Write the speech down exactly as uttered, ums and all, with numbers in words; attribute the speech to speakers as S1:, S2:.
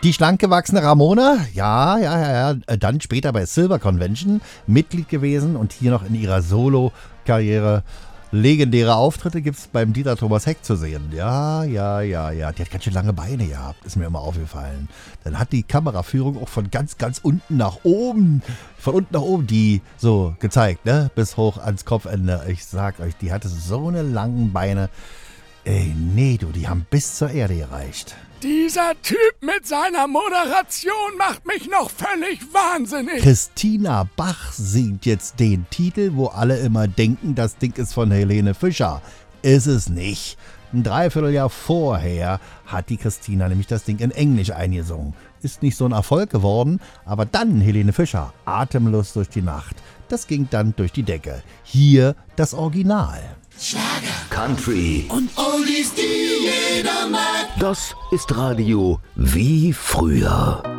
S1: Die schlank gewachsene Ramona, ja, ja, ja, ja, dann später bei Silver Convention Mitglied gewesen und hier noch in ihrer Solo-Karriere legendäre Auftritte gibt es beim Dieter Thomas Heck zu sehen. Ja, ja, ja, ja. Die hat ganz schön lange Beine gehabt, ist mir immer aufgefallen. Dann hat die Kameraführung auch von ganz, ganz unten nach oben, von unten nach oben die so gezeigt, ne? Bis hoch ans Kopfende. Ich sag euch, die hatte so eine langen Beine. Ey, nee, du, die haben bis zur Erde gereicht.
S2: Dieser Typ mit seiner Moderation macht mich noch völlig wahnsinnig.
S1: Christina Bach singt jetzt den Titel, wo alle immer denken, das Ding ist von Helene Fischer. Ist es nicht. Ein Dreivierteljahr vorher hat die Christina nämlich das Ding in Englisch eingesungen. Ist nicht so ein Erfolg geworden, aber dann Helene Fischer, Atemlos durch die Nacht. Das ging dann durch die Decke. Hier das Original.
S3: Schlager,
S4: Country
S3: und Oldies, die jeder mag.
S4: Das ist Radio wie früher.